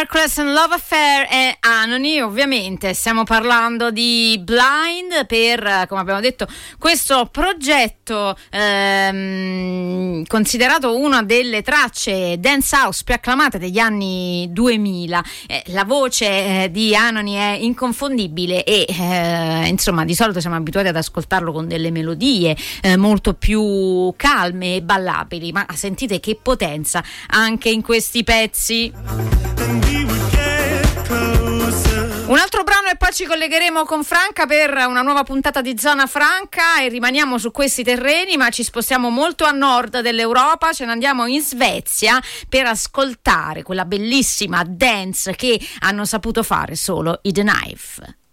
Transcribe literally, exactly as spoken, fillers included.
Hercules and Love Affair e Anony. Ovviamente stiamo parlando di Blind per, come abbiamo detto, questo progetto ehm, considerato una delle tracce dance house più acclamate degli anni duemila. Eh, la voce eh, di Anony è inconfondibile e eh, insomma di solito siamo abituati ad ascoltarlo con delle melodie eh, molto più calme e ballabili, ma sentite che potenza anche in questi pezzi. Un altro brano e poi ci collegheremo con Franca per una nuova puntata di Zona Franca e rimaniamo su questi terreni, ma ci spostiamo molto a nord dell'Europa, ce ne andiamo in Svezia per ascoltare quella bellissima dance che hanno saputo fare solo i The Knife.